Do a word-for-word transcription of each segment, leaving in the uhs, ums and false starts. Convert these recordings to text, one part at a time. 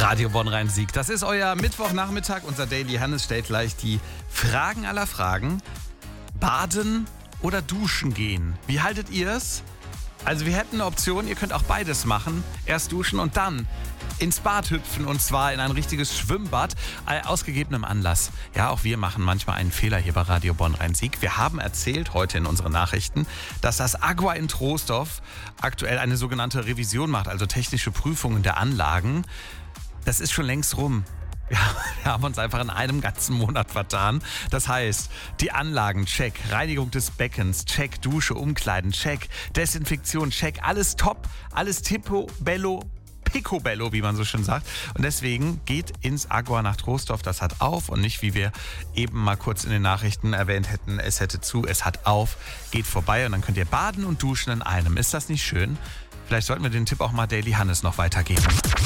Radio Bonn-Rhein-Sieg. Das ist euer Mittwochnachmittag. Unser Daily Hannes stellt gleich die Fragen aller Fragen. Baden oder duschen gehen? Wie haltet ihr es? Also wir hätten eine Option, ihr könnt auch beides machen. Erst duschen und dann ins Bad hüpfen, und zwar in ein richtiges Schwimmbad, äh, aus gegebenem Anlass. Ja, auch wir machen manchmal einen Fehler hier bei Radio Bonn-Rhein-Sieg. Wir haben erzählt heute in unseren Nachrichten, dass das Agua in Troisdorf aktuell eine sogenannte Revision macht, also technische Prüfungen der Anlagen. Das ist schon längst rum. Ja, wir haben uns einfach in einem ganzen Monat vertan. Das heißt, die Anlagen, check. Reinigung des Beckens, check. Dusche, Umkleiden, check. Desinfektion, check. Alles top, alles tippo, bello, picobello, wie man so schön sagt. Und deswegen geht ins Agua nach Troisdorf. Das hat auf und nicht, wie wir eben mal kurz in den Nachrichten erwähnt hätten, es hätte zu, es hat auf. Geht vorbei und dann könnt ihr baden und duschen in einem. Ist das nicht schön? Vielleicht sollten wir den Tipp auch mal Daily Hannes noch weitergeben.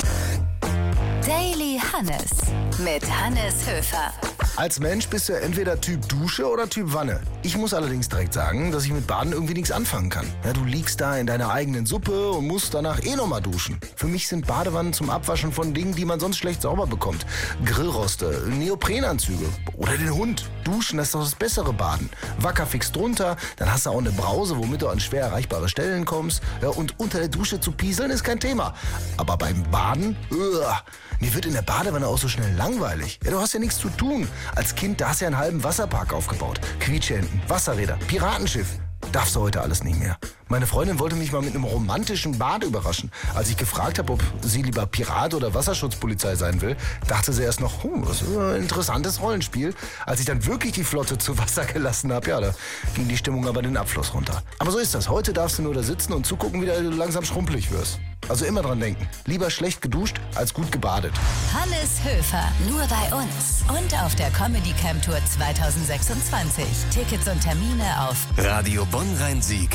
Daily Hannes mit Hannes Höfer. Als Mensch bist du ja entweder Typ Dusche oder Typ Wanne. Ich muss allerdings direkt sagen, dass ich mit Baden irgendwie nichts anfangen kann. Ja, du liegst da in deiner eigenen Suppe und musst danach eh nochmal duschen. Für mich sind Badewannen zum Abwaschen von Dingen, die man sonst schlecht sauber bekommt. Grillroste, Neoprenanzüge oder den Hund. Duschen, das ist doch das bessere Baden. Wackerfix drunter, dann hast du auch eine Brause, womit du an schwer erreichbare Stellen kommst. Ja, und unter der Dusche zu pieseln ist kein Thema. Aber beim Baden, uah, mir wird in der Badewanne auch so schnell langweilig. Ja, du hast ja nichts zu tun. Als Kind, da hast du ja einen halben Wasserpark aufgebaut. Quietscheenten, Wasserräder, Piratenschiff. Darfst du heute alles nicht mehr. Meine Freundin wollte mich mal mit einem romantischen Bad überraschen. Als ich gefragt habe, ob sie lieber Pirat oder Wasserschutzpolizei sein will, dachte sie erst noch, oh, das ist ein interessantes Rollenspiel. Als ich dann wirklich die Flotte zu Wasser gelassen habe, ja, da ging die Stimmung aber den Abfluss runter. Aber so ist das. Heute darfst du nur da sitzen und zugucken, wie du langsam schrumpelig wirst. Also immer dran denken. Lieber schlecht geduscht als gut gebadet. Hannes Höfer, nur bei uns. Und auf der Comedy Camp Tour zwanzig sechsundzwanzig. Tickets und Termine auf Radio Bonn-Rhein-Sieg.